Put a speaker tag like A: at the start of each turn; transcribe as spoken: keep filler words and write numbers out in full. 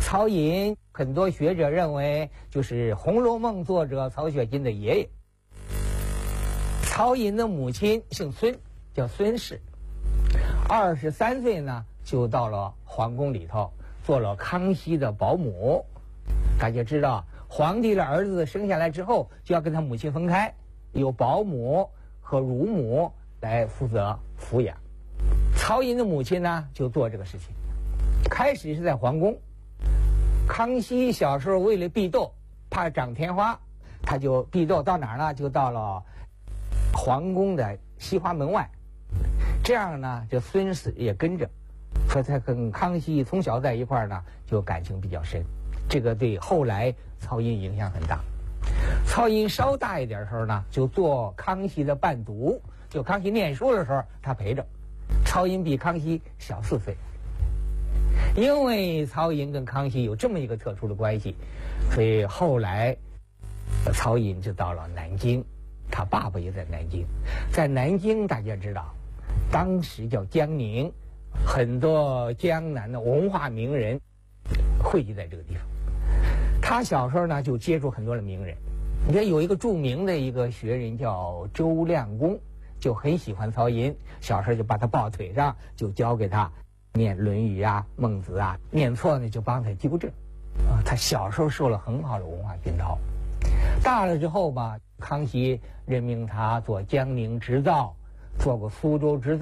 A: 曹寅，很多学者认为就是《红楼梦》作者曹雪芹的爷爷。曹寅的母亲姓孙，叫孙氏。二十三岁呢，就到了皇宫里头，做了康熙的保姆。大家知道，皇帝的儿子生下来之后，就要跟他母亲分开，由保姆和乳母来负责抚养。曹寅的母亲呢，就做这个事情。开始是在皇宫，康熙小时候为了避痘，怕长天花，他就避痘到哪儿呢？就到了皇宫的西华门外。这样呢，就孙氏也跟着，所以他跟康熙从小在一块儿呢，就感情比较深。这个对后来曹寅影响很大。曹寅稍大一点的时候呢，就做康熙的伴读，就康熙念书的时候，他陪着。曹寅比康熙小四岁。因为曹寅跟康熙有这么一个特殊的关系，所以后来曹寅就到了南京，他爸爸也在南京。在南京大家知道，当时叫江宁，很多江南的文化名人汇集在这个地方。他小时候呢就接触很多的名人，你看有一个著名的一个学人叫周亮公，就很喜欢曹寅，小时候就把他抱腿上，就教给他念《论语》啊、《孟子》啊，念错呢就帮他纠正。啊，他小时候受了很好的文化熏陶。大了之后吧，康熙任命他做江宁织造，做过苏州织造。